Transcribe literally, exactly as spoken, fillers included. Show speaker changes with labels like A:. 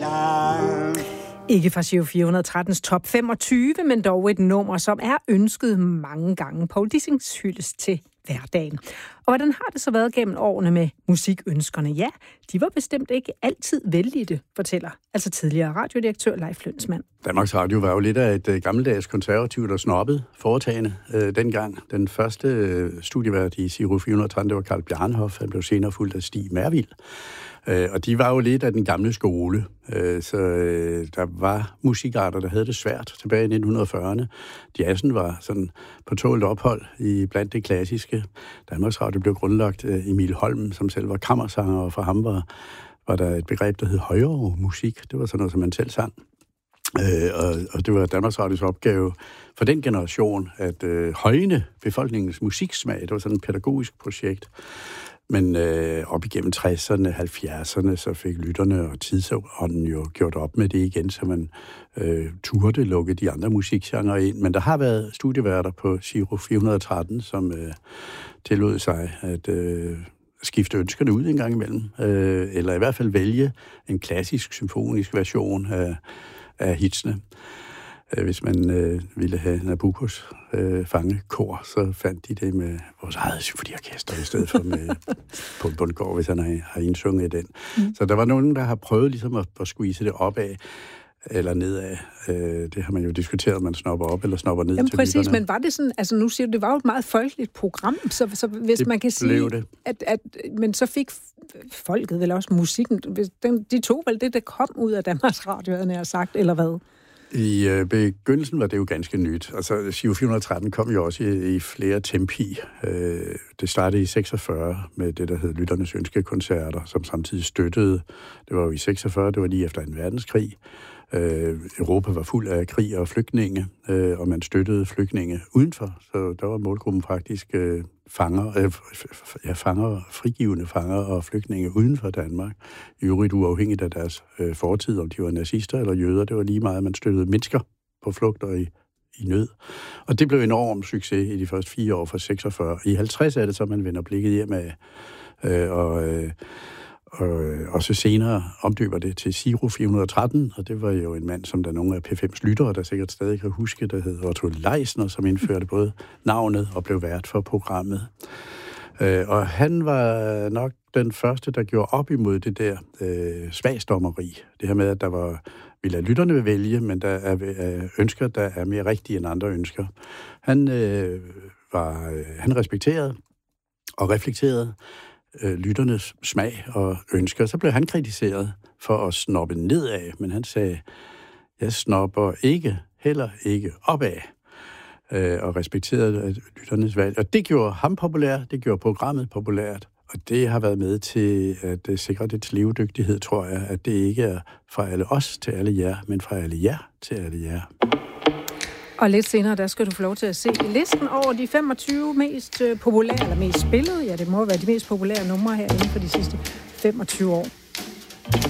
A: Ikke fra Giro fire hundrede og trettens top femogtyve, men dog et nummer, som er ønsket mange gange. Poul Dissings hyldest til hverdagen. Og hvordan har det så været gennem årene med musikønskerne? Ja, de var bestemt ikke altid vældige, fortæller altså tidligere radiodirektør Leif Lønsmand.
B: Danmarks Radio var jo lidt af et gammeldags konservativt og snobbet foretagende øh, dengang. Den første øh, studievært i Giro fire hundrede og tretten, det var Carl Bjarnhof. Han blev senere fulgt af Stig Mervild. Øh, og de var jo lidt af den gamle skole. Øh, så øh, der var musikarter, der havde det svært tilbage i nitten fyrrerne. Jazzen var sådan på tålt ophold i blandt det klassiske. Danmarks Radio blev grundlagt af Emil Holm, som selv var kammersanger, og for ham var, var der et begreb, der hed højere musik. Det var sådan noget, som man selv sang. Øh, og, og det var Danmarks Radios opgave for den generation at øh, højne befolkningens musiksmag. Det var sådan et pædagogisk projekt. Men øh, op igennem tresserne, halvfjerdserne, så fik lytterne og tidsånden jo gjort op med det igen, så man øh, turde lukke de andre musikgenrer ind. Men der har været studieværter på Giro fire hundrede og tretten, som øh, tillod sig at øh, skifte ønskerne ud en gang imellem, øh, eller i hvert fald vælge en klassisk symfonisk version af, af hitsene. Hvis man øh, ville have Nabuccos øh, fangekor, så fandt de det med vores eget symfoniorkester, i stedet for med på Bundgaard, hvis han har, har indsunget den. Mm. Så der var nogen, der har prøvet ligesom at, at squeeze det opad eller nedad. Øh, det har man jo diskuteret, om man snopper op eller snopper ned.
A: Jamen
B: til
A: præcis,
B: lytterne.
A: men var det sådan, altså nu siger du, det var jo et meget folkeligt program, så, så hvis
B: det
A: man kan sige,
B: det.
A: At, at, men så fik folket vel også musikken, den, de tog vel det, der kom ud af Danmarks Radio, havde jeg sagt, eller hvad?
B: I øh, begyndelsen var det jo ganske nyt. Altså, Giro fire hundrede og tretten kom jo også i, i flere tempi. Øh, det startede i seksogfyrre med det, der hed Lytternes Ønskekoncerter, som samtidig støttede. Det var jo i seksogfyrre, det var lige efter en verdenskrig. Øh, Europa var fuld af krig og flygtninge, øh, og man støttede flygtninge udenfor. Så der var målgruppen faktisk øh, fanger, øh, ja, fanger, frigivende fanger og flygtninge uden for Danmark. I øvrigt uafhængigt af deres øh, fortid, om de var nazister eller jøder. Det var lige meget, man støttede mennesker på flugt og i, i nød. Og det blev en enorm succes i de første fire år fra seksogfyrre. I halvtreds er det så, man vender blikket hjem af, øh, og... Øh, Og, og så senere omdøber det til Giro fire hundrede og tretten, og det var jo en mand, som der nogle af P fem's lyttere, der sikkert stadig kan huske, der hed Otto Leisner, som indførte både navnet og blev vært for programmet. Øh, og han var nok den første, der gjorde op imod det der øh, smagsdommeri. Det her med, at der var, vi lader lytterne vælge, men der er øh, ønsker, der er mere rigtige end andre ønsker. Han, øh, var, øh, han respekterede og reflekterede lytternes smag og ønsker. Så blev han kritiseret for at snoppe nedad, men han sagde, jeg snopper ikke, heller ikke opad, og respekterede lytternes valg. Og det gjorde ham populær, det gjorde programmet populært, og det har været med til at sikre dets levedygtighed, tror jeg, at det ikke er fra alle os til alle jer, men fra alle jer til alle jer.
A: Og lidt senere, der skal du få lov til at se listen over de femogtyve mest populære, eller mest spillede, ja, det må være de mest populære numre her inden for de sidste femogtyve år.